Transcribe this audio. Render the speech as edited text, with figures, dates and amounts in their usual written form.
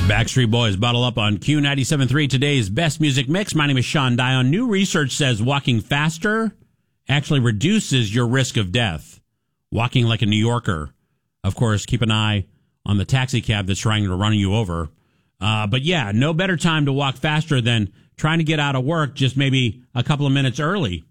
Backstreet Boys, Bottle Up on Q97.3, today's best music mix. My name is Sean Dion. New research says walking faster actually reduces your risk of death. Walking like a New Yorker. Of course, keep an eye on the taxi cab that's trying to run you over. But yeah, no better time to walk faster than trying to get out of work just maybe a couple of minutes early.